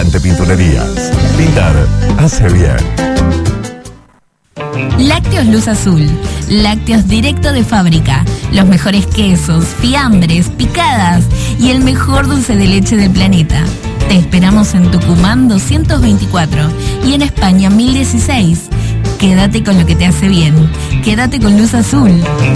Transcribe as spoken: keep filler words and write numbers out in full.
Gigante Pinturerías. Pintar hace bien. Lácteos Luz Azul. Lácteos directo de fábrica. Los mejores quesos, fiambres, picadas y el mejor dulce de leche del planeta. Te esperamos en Tucumán doscientos veinticuatro y en España mil dieciséis. Quédate con lo que te hace bien. Quédate con Luz Azul.